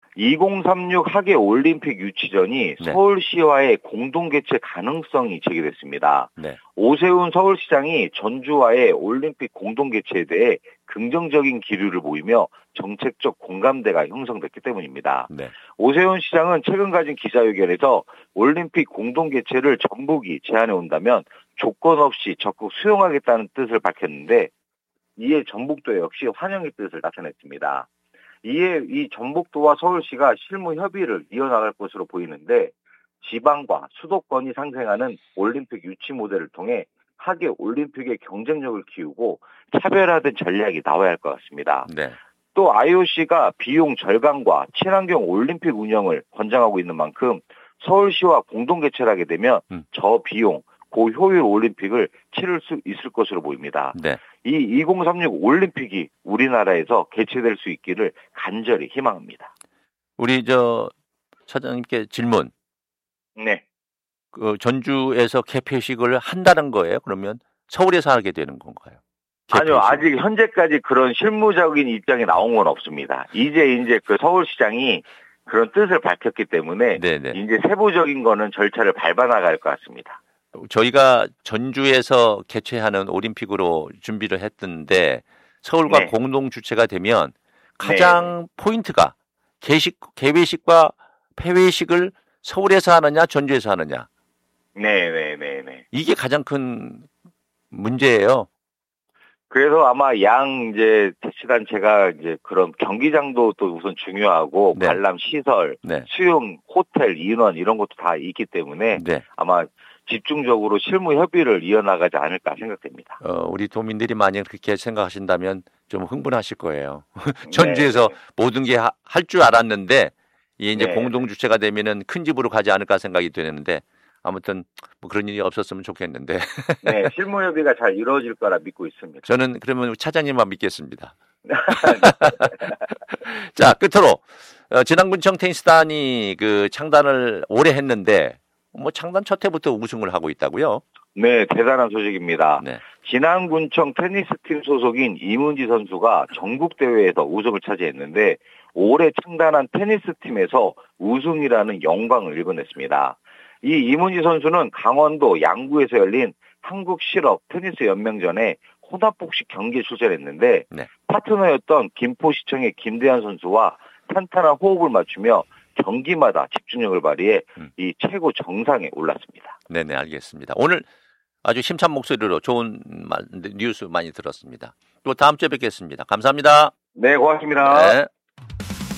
2036 하계 올림픽 유치전이 네. 서울시와의 공동 개최 가능성이 제기됐습니다. 네. 오세훈 서울시장이 전주와의 올림픽 공동 개최에 대해 긍정적인 기류를 보이며 정책적 공감대가 형성됐기 때문입니다. 네. 오세훈 시장은 최근 가진 기자회견에서 올림픽 공동 개최를 전북이 제안해 온다면 조건 없이 적극 수용하겠다는 뜻을 밝혔는데 이에 전북도 역시 환영의 뜻을 나타냈습니다. 이에 이 전북도와 서울시가 실무 협의를 이어나갈 것으로 보이는데 지방과 수도권이 상생하는 올림픽 유치 모델을 통해 하계 올림픽의 경쟁력을 키우고 차별화된 전략이 나와야 할 것 같습니다. 네. 또 IOC가 비용 절감과 친환경 올림픽 운영을 권장하고 있는 만큼 서울시와 공동 개최를 하게 되면 저비용, 고효율 올림픽을 치를 수 있을 것으로 보입니다. 네. 이 2036 올림픽이 우리나라에서 개최될 수 있기를 간절히 희망합니다. 우리 차장님께 질문. 네. 그 전주에서 개폐식을 한다는 거예요? 그러면 서울에서 하게 되는 건가요? 개폐식. 아니요, 아직 현재까지 그런 실무적인 입장이 나온 건 없습니다. 이제 그 서울시장이 그런 뜻을 밝혔기 때문에 네네. 이제 세부적인 거는 절차를 밟아 나갈 것 같습니다. 저희가 전주에서 개최하는 올림픽으로 준비를 했던데 서울과 네. 공동 주최가 되면 가장 포인트가 개회식과 폐회식을 서울에서 하느냐 전주에서 하느냐. 네. 이게 가장 큰 문제예요. 그래서 아마 이제 택시단체가 이제 그런 경기장도 또 우선 중요하고 네. 관람 시설, 네. 수용, 호텔, 인원 이런 것도 다 있기 때문에 네. 아마 집중적으로 실무 협의를 이어나가지 않을까 생각됩니다. 우리 도민들이 만약 그렇게 생각하신다면 좀 흥분하실 거예요. 전주에서 모든 게 할 줄 알았는데 이제 공동 주체가 되면은 큰 집으로 가지 않을까 생각이 되는데 아무튼 뭐 그런 일이 없었으면 좋겠는데. 네, 실무 협의가 잘 이루어질 거라 믿고 있습니다. 저는 그러면 차장님만 믿겠습니다. 자, 끝으로 진안군청 테니스단이 그 창단을 오래 했는데 뭐 창단 첫 해부터 우승을 하고 있다고요? 네, 대단한 소식입니다. 네. 진안군청 테니스팀 소속인 이문지 선수가 전국대회에서 우승을 차지했는데 올해 창단한 테니스팀에서 우승이라는 영광을 일궈냈습니다. 이 이문지 선수는 강원도 양구에서 열린 한국실업 테니스 연맹전에 혼합복식 경기에 출전했는데 파트너였던 김포시청의 김대한 선수와 탄탄한 호흡을 맞추며 경기마다 집중력을 발휘해 이 최고 정상에 올랐습니다. 네네, 알겠습니다. 오늘 아주 힘찬 목소리로 좋은 뉴스 많이 들었습니다. 또 다음 주에 뵙겠습니다. 감사합니다. 네, 고맙습니다. 네.